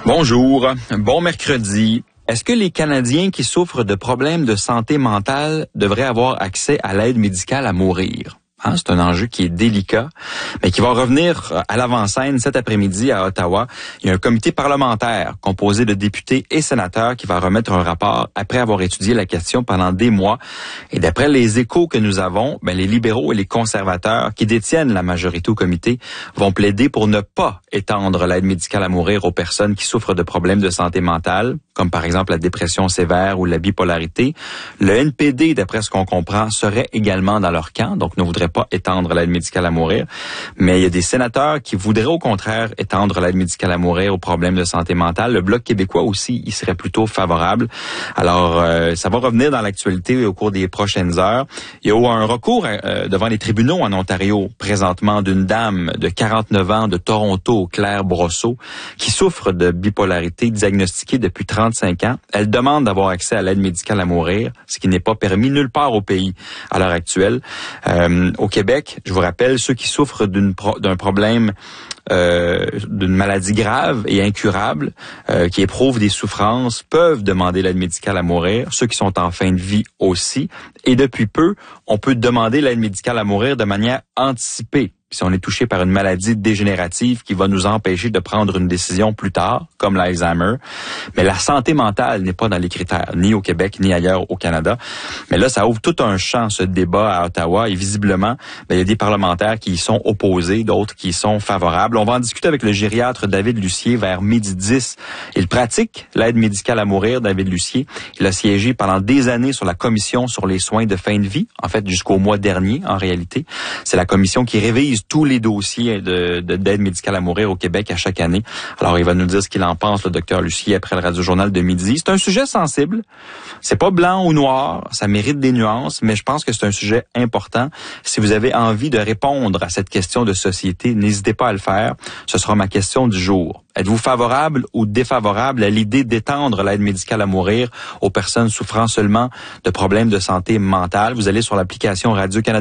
Bonjour, bon mercredi. Est-ce que les Canadiens qui souffrent de problèmes de santé mentale devraient avoir accès à l'aide médicale à mourir? C'est un enjeu qui est délicat, mais qui va revenir à l'avant-scène cet après-midi à Ottawa. Il y a un comité parlementaire composé de députés et sénateurs qui va remettre un rapport après avoir étudié la question pendant des mois. Et d'après les échos que nous avons, les libéraux et les conservateurs qui détiennent la majorité au comité vont plaider pour ne pas étendre l'aide médicale à mourir aux personnes qui souffrent de problèmes de santé mentale, comme par exemple la dépression sévère ou la bipolarité. Le NPD, d'après ce qu'on comprend, serait également dans leur camp, donc ne voudrait pas étendre l'aide médicale à mourir. Mais il y a des sénateurs qui voudraient au contraire étendre l'aide médicale à mourir aux problèmes de santé mentale. Le Bloc québécois aussi, il serait plutôt favorable. Alors, ça va revenir dans l'actualité au cours des prochaines heures. Il y a eu un recours devant les tribunaux en Ontario présentement d'une dame de 49 ans de Toronto, Claire Brosseau, qui souffre de bipolarité diagnostiquée depuis 35 ans. Elle demande d'avoir accès à l'aide médicale à mourir, ce qui n'est pas permis nulle part au pays à l'heure actuelle. Au Québec, je vous rappelle, ceux qui souffrent d'un problème, d'une maladie grave et incurable, qui éprouvent des souffrances, peuvent demander l'aide médicale à mourir. Ceux qui sont en fin de vie aussi. Et depuis peu, on peut demander l'aide médicale à mourir de manière anticipée. Si on est touché par une maladie dégénérative qui va nous empêcher de prendre une décision plus tard, comme l'Alzheimer. Mais la santé mentale n'est pas dans les critères, ni au Québec, ni ailleurs au Canada. Mais là, ça ouvre tout un champ, ce débat à Ottawa. Et visiblement, il y a des parlementaires qui y sont opposés, d'autres qui y sont favorables. On va en discuter avec le gériatre David Lucier vers 12h10. Il pratique l'aide médicale à mourir, David Lucier. Il a siégé pendant des années sur la commission sur les soins de fin de vie, en fait jusqu'au mois dernier, en réalité. C'est la commission qui révise tous les dossiers d'aide médicale à mourir au Québec à chaque année. Alors, il va nous dire ce qu'il en pense, le docteur Lucier, après le Radio-Journal de midi. C'est un sujet sensible. C'est pas blanc ou noir. Ça mérite des nuances, mais je pense que c'est un sujet important. Si vous avez envie de répondre à cette question de société, n'hésitez pas à le faire. Ce sera ma question du jour. Êtes-vous favorable ou défavorable à l'idée d'étendre l'aide médicale à mourir aux personnes souffrant seulement de problèmes de santé mentale? Vous allez sur l'application Radio-Canada